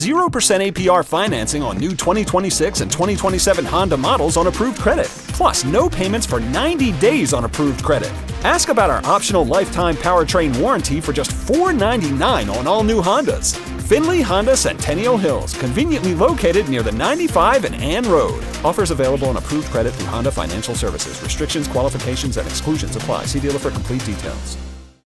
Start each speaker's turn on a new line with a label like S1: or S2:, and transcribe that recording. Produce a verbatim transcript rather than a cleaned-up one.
S1: zero percent A P R financing on new twenty twenty-six and twenty twenty-seven Honda models on approved credit. Plus, no payments for ninety days on approved credit. Ask about our optional lifetime powertrain warranty for just four ninety-nine on all new Hondas. Findlay Honda Centennial Hills, conveniently located near the ninety-five and Ann Road. Offers available on approved credit through Honda Financial Services. Restrictions, qualifications, and exclusions apply. See dealer for complete details.